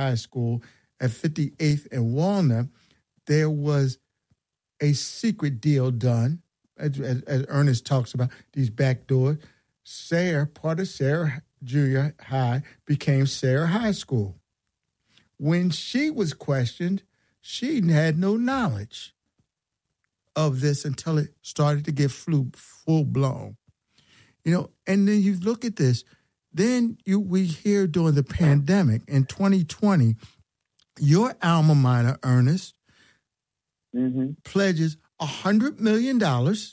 High School at 58th and Walnut, there was a secret deal done, as Ernest talks about, these back doors. Sayre, part of Sayre Junior High, became Sayre High School. When she was questioned, she had no knowledge of this until it started to get full-blown. And then you look at this. Then we hear during the pandemic in 2020, your alma mater, Ernest, pledges $100 million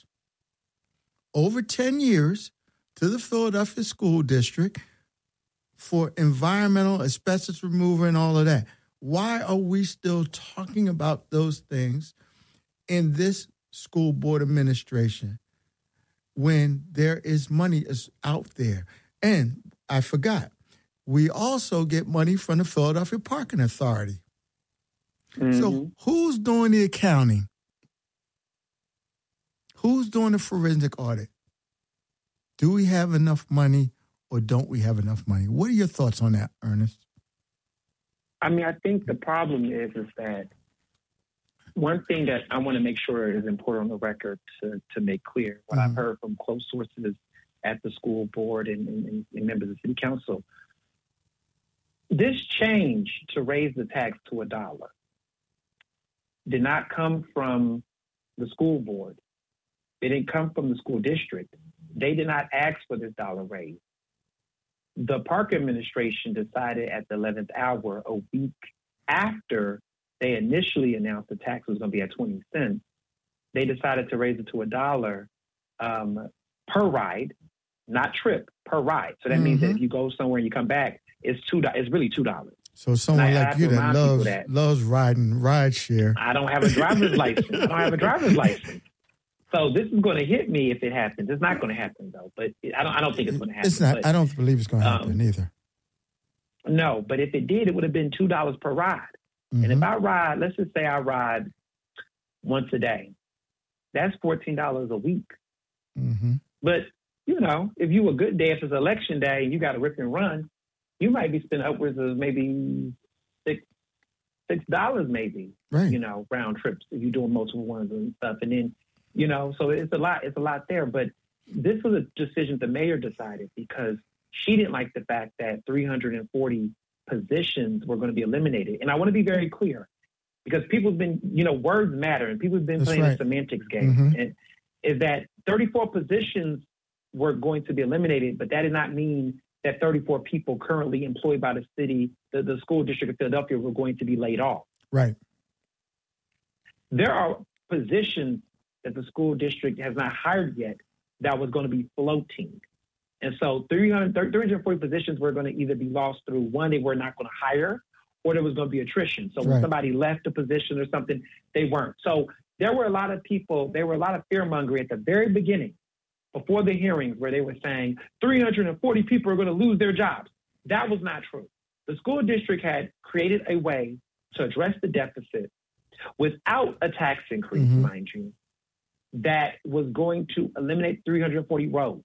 over 10 years to the Philadelphia School District for environmental asbestos removal and all of that. Why are we still talking about those things in this school board administration when there is money out there? And I forgot, we also get money from the Philadelphia Parking Authority. So who's doing the accounting? Who's doing the forensic audit? Do we have enough money or don't we have enough money? What are your thoughts on that, Ernest? I mean, I think the problem is that one thing that I want to make sure is important on the record to make clear, what I've heard from close sources at the school board and members of the city council, this change to raise the tax to $1 did not come from the school board. It didn't come from the school district. They did not ask for this dollar raise. The park administration decided at the 11th hour, a week after they initially announced the tax was going to be at 20 cents, they decided to raise it to $1 per ride, not trip, per ride. So that means that if you go somewhere and you come back, it's $2. It's really $2. So someone like you that loves riding ride share. I don't have a driver's license. So this is going to hit me if it happens. It's not going to happen though, but I don't think it's going to happen. It's not. But, I don't believe it's going to happen either. No, but if it did, it would have been $2 per ride. And if I ride, let's just say I ride once a day, that's $14 a week. But if you a good day, if it's election day and you got to rip and run, you might be spending upwards of maybe $6 maybe. Right. Round trips if you're doing multiple ones and stuff, and then. So it's a lot there. But this was a decision the mayor decided because she didn't like the fact that 340 positions were going to be eliminated. And I want to be very clear because people have been, words matter and people have been playing a semantics game. And is that 34 positions were going to be eliminated, but that did not mean that 34 people currently employed by the city, the school district of Philadelphia were going to be laid off. Right. There are positions that the school district has not hired yet that was going to be floating. And so 340 positions were going to either be lost through, one, they were not going to hire, or there was going to be attrition. So when somebody left a position or something, they weren't. So there were a lot of people, there were a lot of fear-mongering at the very beginning, before the hearings, where they were saying 340 people are going to lose their jobs. That was not true. The school district had created a way to address the deficit without a tax increase, mind you, that was going to eliminate 340 roles.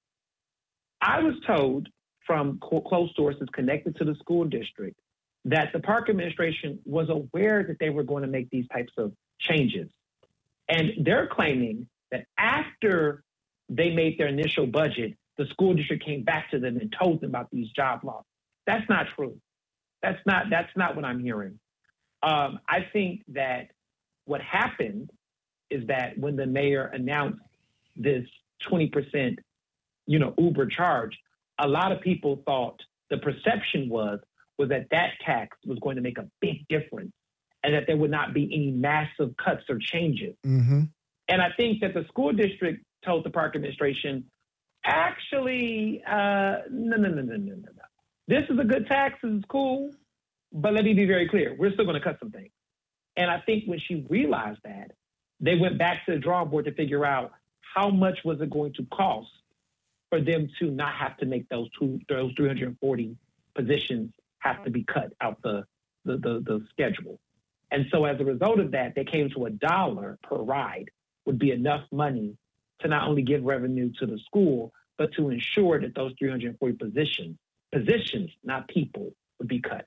I was told from close sources connected to the school district that the park administration was aware that they were going to make these types of changes. And they're claiming that after they made their initial budget, the school district came back to them and told them about these job losses. That's not true. That's not what I'm hearing. I think that what happened is that when the mayor announced this 20%, Uber charge, a lot of people thought the perception was that tax was going to make a big difference and that there would not be any massive cuts or changes. And I think that the school district told the park administration, actually, no. This is a good tax, this is cool, but let me be very clear, we're still going to cut some things. And I think when she realized that, they went back to the drawing board to figure out how much was it going to cost for them to not have to make those 340 positions have to be cut out the schedule. And so as a result of that, they came to $1 per ride would be enough money to not only give revenue to the school, but to ensure that those 340 positions, not people, would be cut.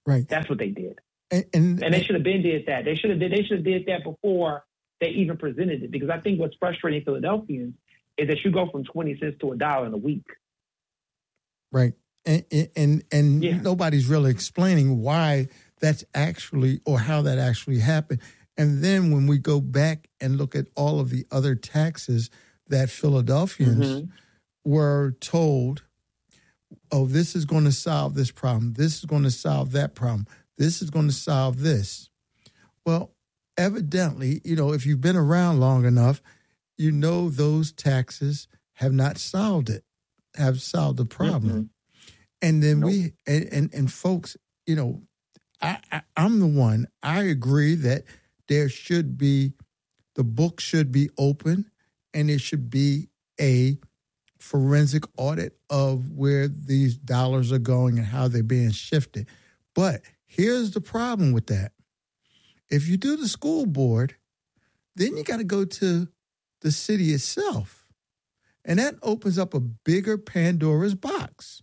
Right. That's what they did. And they should have been did that. They should have did that before they even presented it. Because I think what's frustrating Philadelphians is that you go from 20 cents to $1 in a week. Right. And nobody's really explaining why that's actually, or how that actually happened. And then when we go back and look at all of the other taxes that Philadelphians were told, oh, this is going to solve this problem. This is going to solve that problem. This is going to solve this. Well, evidently, if you've been around long enough, those taxes have not solved it, have solved the problem. And then and folks, I'm the one, I agree that the book should be open, and it should be a forensic audit of where these dollars are going and how they're being shifted. But here's the problem with that. If you do the school board, then you got to go to the city itself. And that opens up a bigger Pandora's box.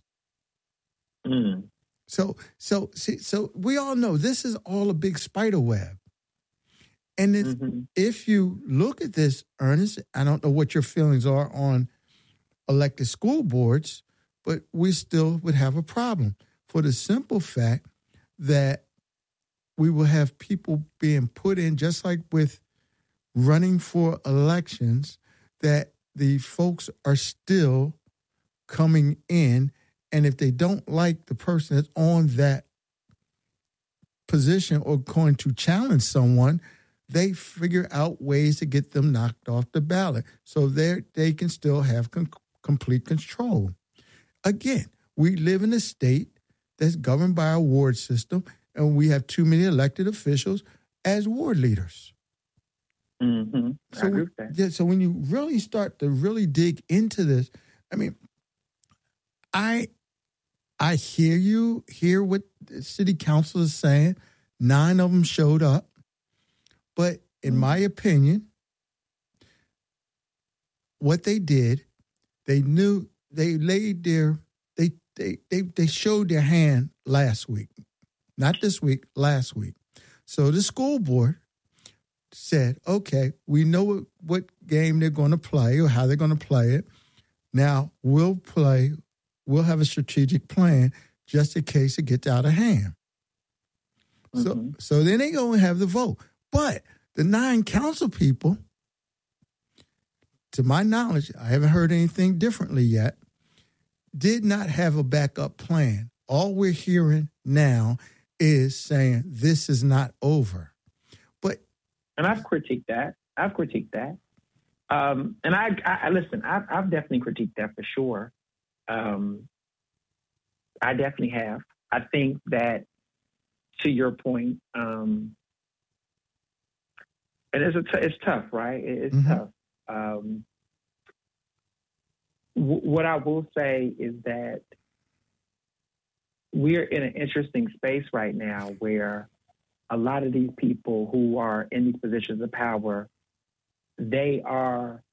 So we all know this is all a big spider web. And if you look at this, Ernest, I don't know what your feelings are on elected school boards, but we still would have a problem for the simple fact that we will have people being put in, just like with running for elections, that the folks are still coming in. And if they don't like the person that's on that position or going to challenge someone, they figure out ways to get them knocked off the ballot so they can still have complete control. Again, we live in a state that's governed by a ward system, and we have too many elected officials as ward leaders. I agree with that. Yeah, so when you really start to really dig into this, I mean, I hear what the city council is saying. 9 of them showed up. But in my opinion, what they did, they knew they laid their, they showed their hand last week. Not this week, last week. So the school board said, okay, we know what game they're going to play or how they're going to play it. Now we'll have a strategic plan just in case it gets out of hand. So then they go and have the vote. But the 9 council people, to my knowledge, I haven't heard anything differently yet, did not have a backup plan. All we're hearing now is saying this is not over. And I've critiqued that. And I listen, I've definitely critiqued that for sure. I definitely have. I think that, to your point, and it's tough, right? It's tough. What I will say is that we're in an interesting space right now where a lot of these people who are in these positions of power, they are,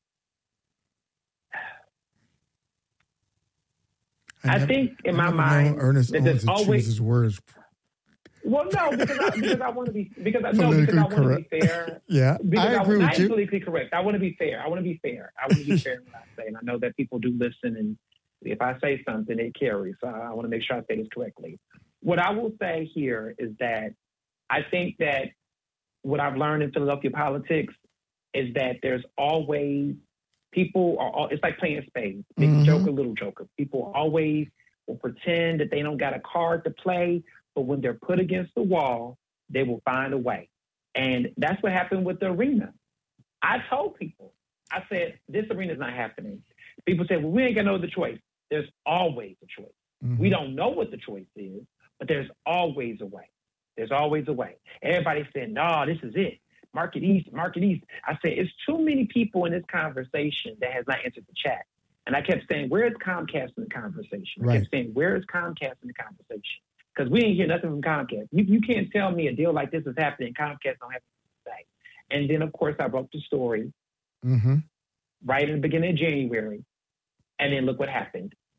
I think in my mind, Ernest that there's always his words. Well, no, because I want to be fair. Yeah, I agree with you. Politically correct. I want to be fair. I want to be fair in what I say, and I know that people do listen. And if I say something, it carries. So I want to make sure I say this correctly. What I will say here is that I think that what I've learned in Philadelphia politics is that there's always people are. It's like playing spades, big joker, little joker. People always will pretend that they don't got a card to play. But when they're put against the wall, they will find a way. And that's what happened with the arena. I told people, I said, this arena is not happening. People say, well, we ain't got no other choice. There's always a choice. We don't know what the choice is, but there's always a way. There's always a way. Everybody said, no, this is it. Market East, Market East. I said, it's too many people in this conversation that has not answered the chat. And I kept saying, where is Comcast in the conversation? I kept saying, where is Comcast in the conversation? Because we ain't hear nothing from Comcast. You can't tell me a deal like this is happening. Comcast don't have anything to say. And then, of course, I broke the story right in the beginning of January. And then look what happened.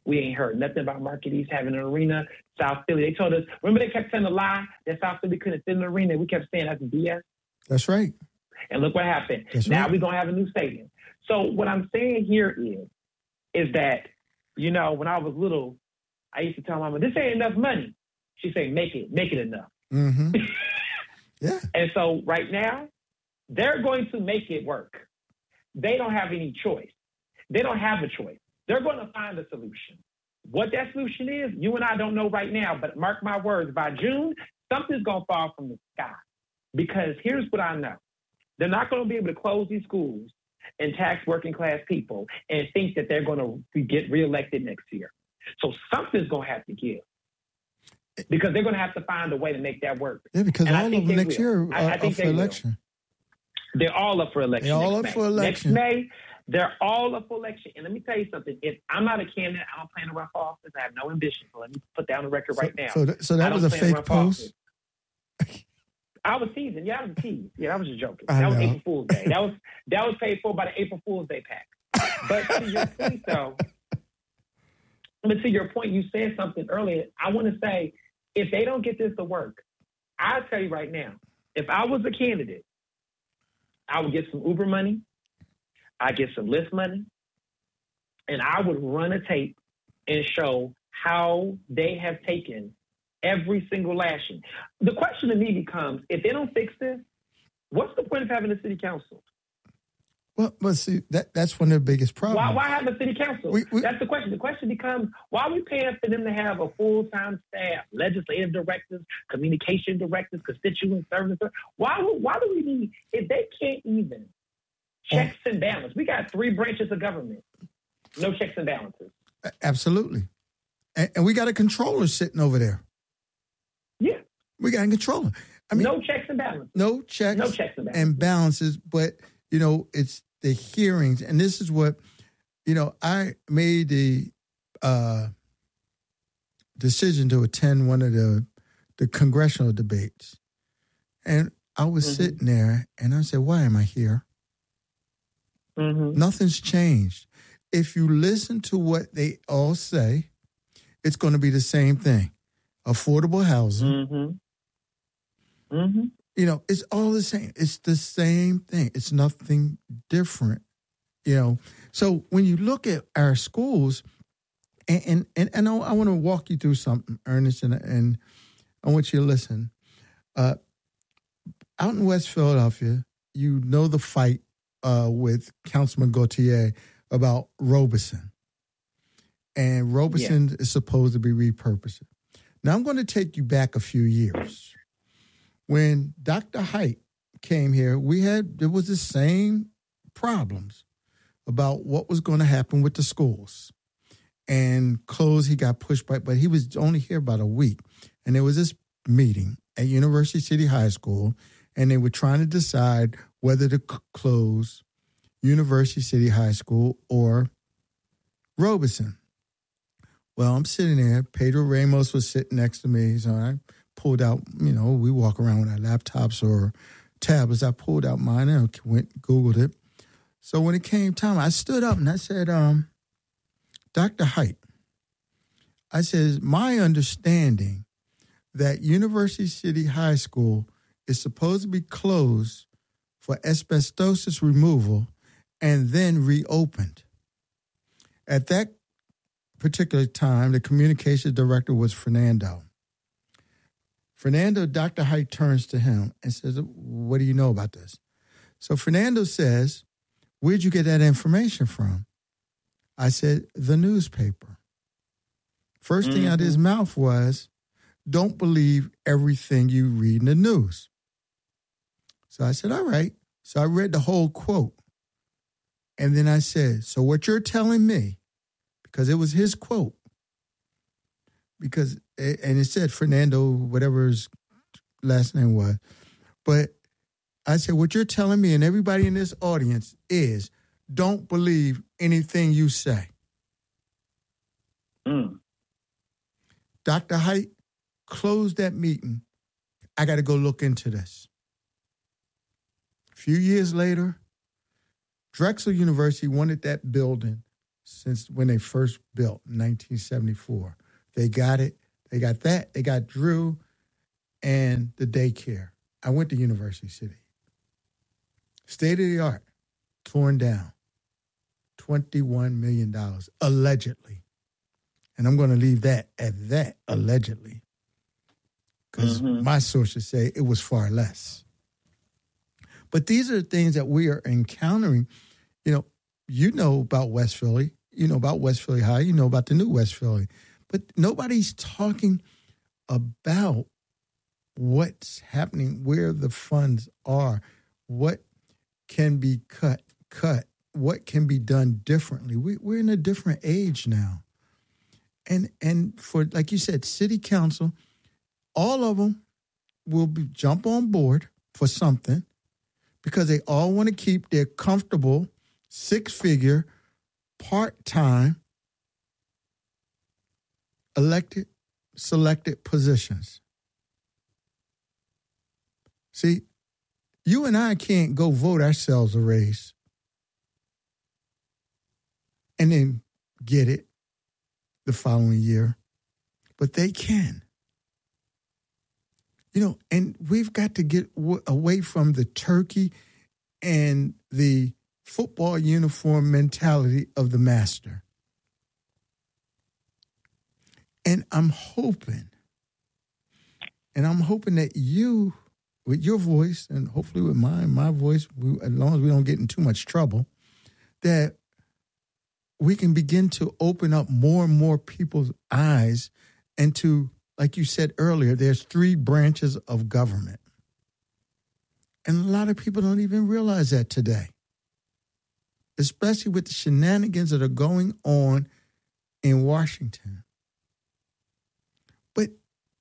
We ain't heard nothing about Market East having an arena. South Philly, they told us, remember they kept saying a lie that South Philly couldn't fit an arena? We kept saying that's BS. That's right. And look what happened. That's now right. we're going to have a new stadium. So what I'm saying here is that, you know, when I was little, I used to tell Mama, this ain't enough money. She'd say, make it enough. Mm-hmm. Yeah. And so right now, they're going to make it work. They don't have any choice. They don't have a choice. They're going to find a solution. What that solution is, you and I don't know right now, but mark my words, by June, something's going to fall from the sky. Because here's what I know. They're not going to be able to close these schools and tax working class people and think that they're going to get reelected next year. So something's going to have to give. Because they're going to have to find a way to make that work. Yeah, because all of them next year are up for election. They're all up for election. They're all up for election. Next May, they're all up for election. And let me tell you something. If I'm not a candidate, I don't plan to run for office. I have no ambition. So let me put down the record right now. So that was a fake post? I was teasing. Yeah, I was teasing. Yeah, I was just joking. That was April Fool's Day. That was paid for by the April Fool's Day pack. But to your point, though, you said something earlier. I want to say, if they don't get this to work, I'll tell you right now, if I was a candidate, I would get some Uber money, I'd get some Lyft money, and I would run a tape and show how they have taken every single lashing. The question to me becomes, if they don't fix this, what's the point of having a city council? Well, see, that's one of the biggest problems. Why have a city council? That's the question. The question becomes, why are we paying for them to have a full-time staff, legislative directors, communication directors, constituent services? Why do we need, if they can't even checks and balances? We got 3 branches of government, no checks and balances. Absolutely. And we got a controller sitting over there. Yeah. We got a controller. I mean, no checks and balances. No checks and balances, but, you know, it's the hearings. And this is what, you know, I made the decision to attend one of the congressional debates. And I was sitting there and I said, why am I here? Nothing's changed. If you listen to what they all say, it's going to be the same thing. Affordable housing. You know, it's all the same. It's the same thing. It's nothing different, you know. So when you look at our schools, and I want to walk you through something, Ernest, and I want you to listen. Out in West Philadelphia, you know the fight with Councilman Gauthier about Robeson. And Robeson is supposed to be repurposed. Now, I'm going to take you back a few years. When Dr. Height came here, there was the same problems about what was going to happen with the schools. And he got pushed back, but he was only here about a week. And there was this meeting at University City High School, and they were trying to decide whether to close University City High School or Robeson. Well, I'm sitting there. Pedro Ramos was sitting next to me. So I pulled out, you know, we walk around with our laptops or tablets. I pulled out mine and Googled it. So when it came time, I stood up and I said, Dr. Height, I said, my understanding that University City High School is supposed to be closed for asbestosis removal and then reopened. At that particular time, the communications director was Fernando. Dr. Height turns to him and says, what do you know about this? So Fernando says, where'd you get that information from? I said, the newspaper. First thing out of his mouth was, don't believe everything you read in the news. So I said, all right. So I read the whole quote. And then I said, so what you're telling me, because it was his quote, and it said Fernando, whatever his last name was. But I said, what you're telling me and everybody in this audience is don't believe anything you say. Dr. Height closed that meeting. I got to go look into this. A few years later, Drexel University wanted that building since when they first built in 1974. They got it. They got that. They got Drew and the daycare. I went to University City. State of the art, torn down. $21 million, allegedly. And I'm going to leave that at that, allegedly. Because my sources say it was far less. But these are the things that we are encountering. You know about West Philly. You know about West Philly High. You know about the new West Philly. But nobody's talking about what's happening, where the funds are, what can be cut, what can be done differently. We're in a different age now. And for, like you said, city council, all of them will jump on board for something because they all want to keep their comfortable 6-figure, part-time, elected, selected positions. See, you and I can't go vote ourselves a raise and then get it the following year, but they can. And we've got to get away from the turkey and the football uniform mentality of the master. And I'm hoping that you, with your voice, and hopefully with my voice, as long as we don't get in too much trouble, that we can begin to open up more and more people's eyes and to, like you said earlier, there's 3 branches of government. And a lot of people don't even realize that today, especially with the shenanigans that are going on in Washington. But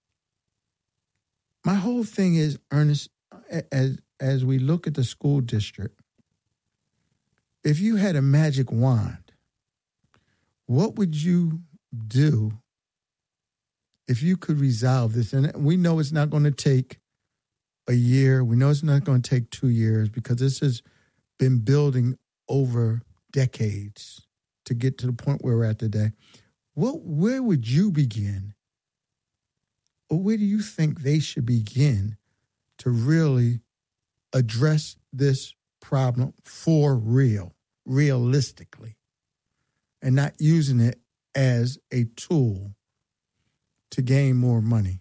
my whole thing is, Ernest, as we look at the school district, if you had a magic wand, what would you do if you could resolve this? And we know it's not going to take a year. We know it's not going to take 2 years because this has been building over decades to get to the point where we're at today. Where would you begin? Or where do you think they should begin to really address this problem for real, realistically, and not using it as a tool to gain more money?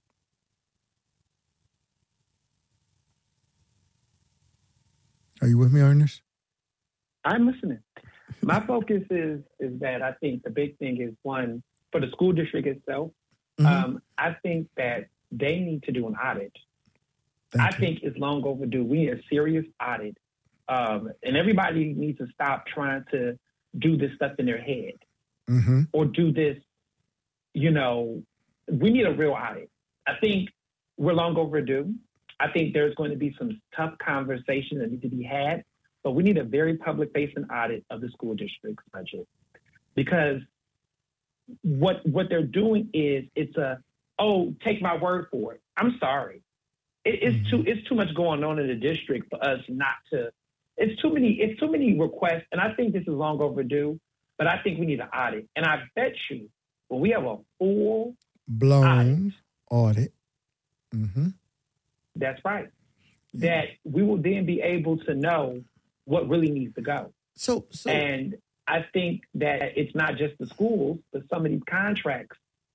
Are you with me, Ernest? I'm listening. My focus is that I think the big thing is, one, for the school district itself, I think that they need to do an audit. I think it's long overdue. We need a serious audit. And everybody needs to stop trying to do this stuff in their head or do this, we need a real audit. I think we're long overdue. I think there's going to be some tough conversations that need to be had, but we need a very public-facing audit of the school district's budget. Because what they're doing is take my word for it. I'm sorry. It's too much going on in the district for us not to. It's too many requests, and I think this is long overdue. But I think we need an audit, and I bet you when we have a full blown audit, that's right, that we will then be able to know what really needs to go. So and I think that it's not just the schools, but some of these contracts.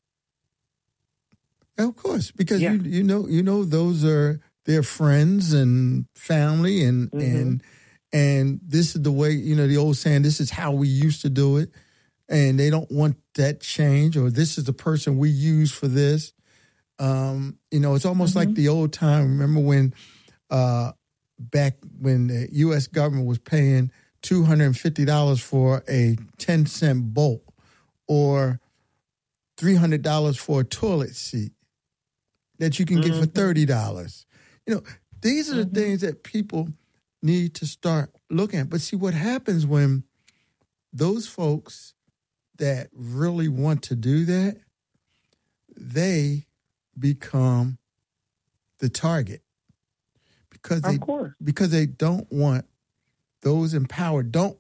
Of course, because you know those are their friends and family and this is the way, the old saying, this is how we used to do it, and they don't want that change, or this is the person we use for this. It's almost like the old time. Remember when back when the U.S. government was paying $250 for a 10-cent bolt or $300 for a toilet seat that you can get for $30. These are the things that people need to start looking at. But see what happens when those folks that really want to do that, they become the target because they don't want those in power, don't want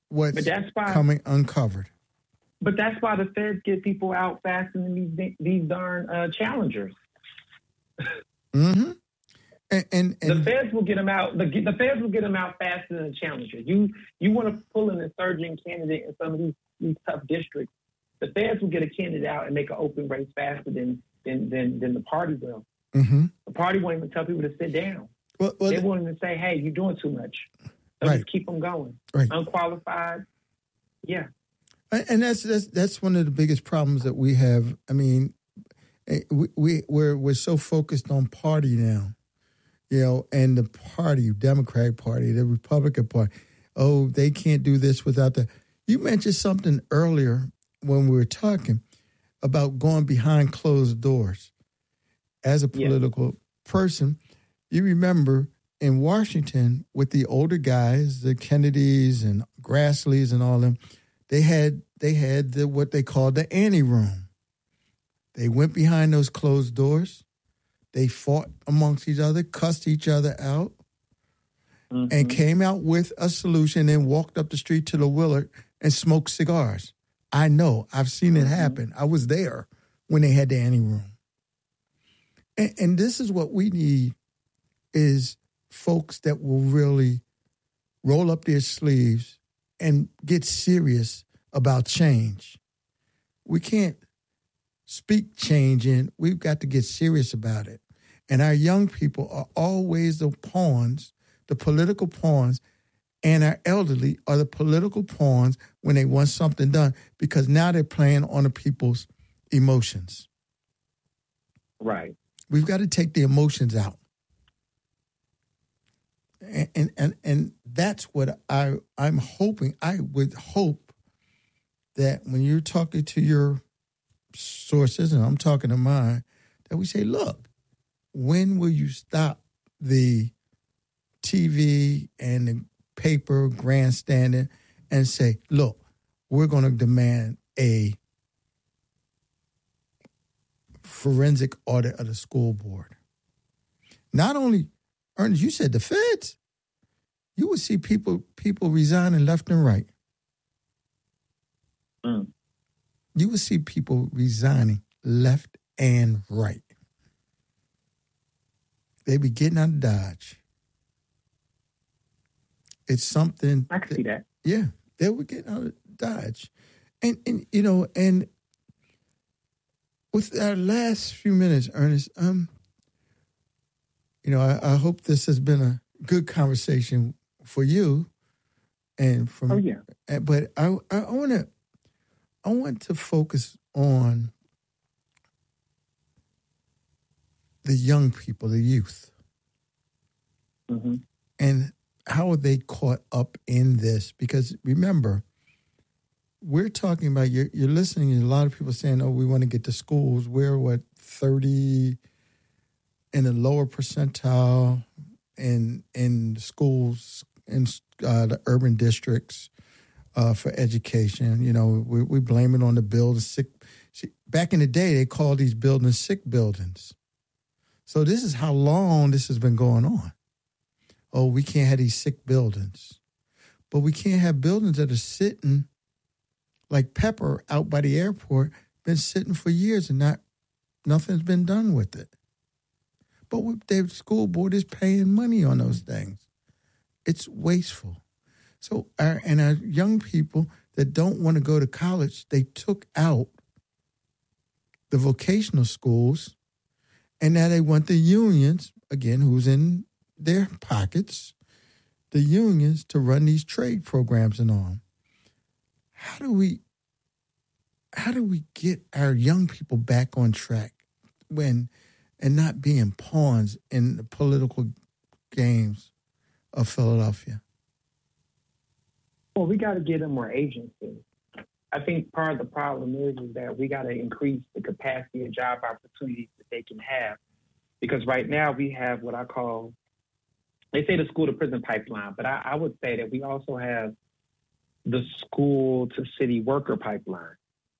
what's that's why, coming uncovered. But that's why the feds get people out faster than these darn challengers. Mm-hmm. And the feds will get them out. The feds will get them out faster than the challengers. You want to pull an insurgent candidate in some of these tough districts. The feds will get a candidate out and make an open race faster than the party will. Mm-hmm. The party won't even tell people to sit down. Well, they won't even say, "Hey, you're doing too much." They'll just keep them going. Right. Unqualified. Yeah. And that's one of the biggest problems that we have. I mean, we're so focused on party now, and the party, Democratic Party, the Republican Party. Oh, they can't do this without that. You mentioned something earlier when we were talking about going behind closed doors. As a political person, you remember in Washington with the older guys, the Kennedys and Grassleys and all them, they had what they called the ante room. They went behind those closed doors. They fought amongst each other, cussed each other out, and came out with a solution and walked up the street to the Willard and smoked cigars. I know. I've seen it happen. I was there when they had the ante room. And this is what we need is folks that will really roll up their sleeves and get serious about change. We can't speak change in. We've got to get serious about it. And our young people are always the pawns, the political pawns, and our elderly are the political pawns when they want something done because now they're playing on the people's emotions. Right. We've got to take the emotions out. And that's what I'm hoping. I would hope that when you're talking to your sources, and I'm talking to mine, that we say, look, when will you stop the TV and the paper grandstanding and say, look, we're going to demand a forensic audit of the school board. Not only, Ernest, you said the feds. You would see people resigning left and right. You would see people resigning left and right. They be getting out of Dodge. It's something. I can see that. Yeah, they were getting out of Dodge. And with our last few minutes, Ernest, I hope this has been a good conversation for you, and from. Oh yeah. But I want to focus on the young people, the youth, and how are they caught up in this? Because remember, we're talking about, you're listening, and a lot of people saying, oh, we want to get to schools. We're 30 in the lower percentile in schools, in the urban districts for education. We blame it on the buildings. Sick. Back in the day, they called these buildings sick buildings. So this is how long this has been going on. Oh, we can't have these sick buildings. But we can't have buildings that are sitting like Pepper out by the airport, been sitting for years and nothing's been done with it. But the school board is paying money on those things. It's wasteful. So our young people that don't want to go to college, they took out the vocational schools, and now they want the unions, again, who's in their pockets, the unions to run these trade programs and all. How do we get our young people back on track and not being pawns in the political games of Philadelphia? Well, we got to give them more agency. I think part of the problem is that we got to increase the capacity of job opportunities that they can have. Because right now we have what I call, they say the school to prison pipeline, but I would say that we also have the school to city worker pipeline.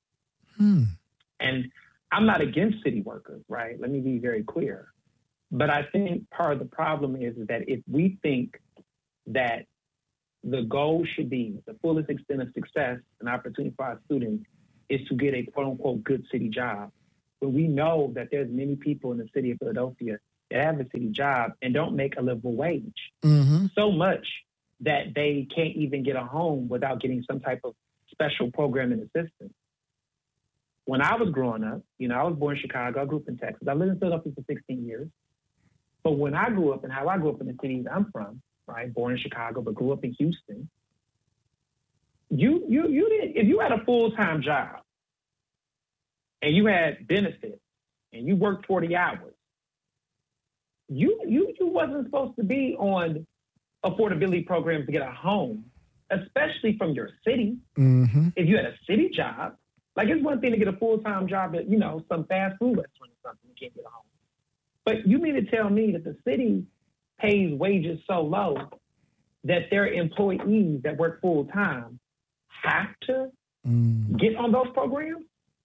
And I'm not against city workers, right? Let me be very clear. But I think part of the problem is that if we think that the goal should be, the fullest extent of success and opportunity for our students is to get a quote-unquote good city job. But we know that there's many people in the city of Philadelphia that have a city job and don't make a livable wage. Mm-hmm. So much that they can't even get a home without getting some type of special program and assistance. When I was growing up, I was born in Chicago. I grew up in Texas. I lived in Philadelphia for 16 years. But when I grew up and how I grew up in the cities I'm from, right, born in Chicago, but grew up in Houston, you didn't, if you had a full-time job and you had benefits and you worked 40 hours, you wasn't supposed to be on affordability programs to get a home, especially from your city. Mm-hmm. If you had a city job, like it's one thing to get a full-time job at, some fast food restaurant or something, you can't get a home. But you mean to tell me that the city pays wages so low that their employees that work full-time have to get on those programs?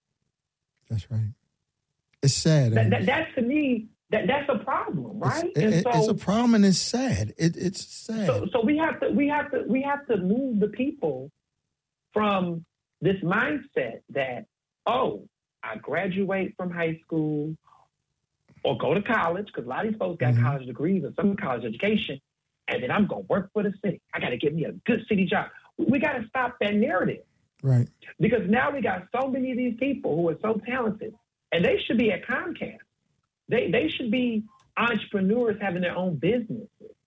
That's right. It's sad. That to me, that's a problem, right? It's a problem, and it's sad. It's sad. So we have to move the people from this mindset that, I graduate from high school or go to college, because a lot of these folks got college degrees or some college education, and then I'm going to work for the city. I got to get me a good city job. We got to stop that narrative. Right. Because now we got so many of these people who are so talented, and they should be at Comcast. They should be entrepreneurs having their own businesses.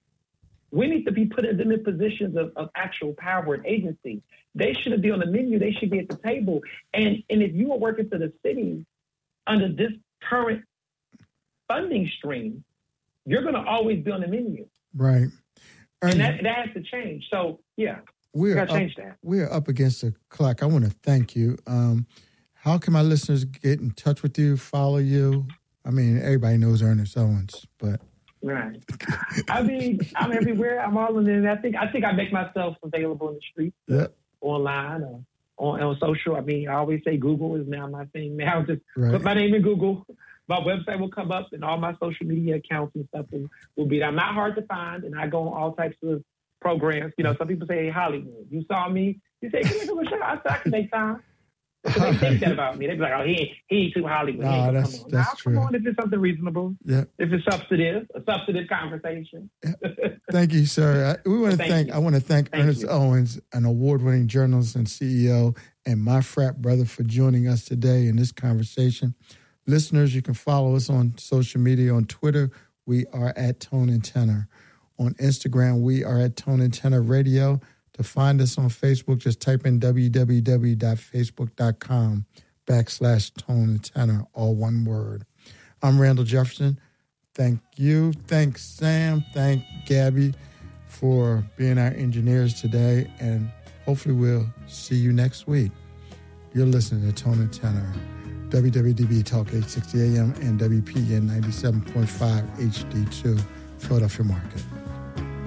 We need to be putting them in positions of actual power and agency. They shouldn't be on the menu. They should be at the table. And if you are working for the city under this current funding stream, you're going to always be on the menu. Right. And that has to change. So, yeah, we got to change that. We are up against the clock. I want to thank you. How can my listeners get in touch with you, follow you? I mean, everybody knows Ernest Owens, but... Right. I mean, I'm everywhere. I'm all in there. I think I make myself available in the streets, online, or on social. I mean, I always say Google is now my thing. Now just put my name in Google. My website will come up, and all my social media accounts and stuff will be there. I'm not hard to find, and I go on all types of programs. Some people say, hey, Hollywood, you saw me. You say, come here to a show. I said, I can make time. So they think that about me. They be like, oh, he ain't too Hollywood. No, that's true. Come on, if it's something reasonable. Yeah. If it's a substantive conversation. Yeah. Thank you, sir. I want to thank Ernest Owens, an award-winning journalist and CEO, and my frat brother for joining us today in this conversation. Listeners, you can follow us on social media. On Twitter, we are at Tone and Tenor. On Instagram, we are at Tone and Tenor Radio. To find us on Facebook, just type in www.facebook.com/Tone and Tenor, all one word. I'm Randall Jefferson. Thank you. Thanks, Sam. Thank Gabby for being our engineers today. And hopefully we'll see you next week. You're listening to Tone and Tenor, WWDB Talk 860 AM and WPN 97.5 HD2, Philadelphia Market.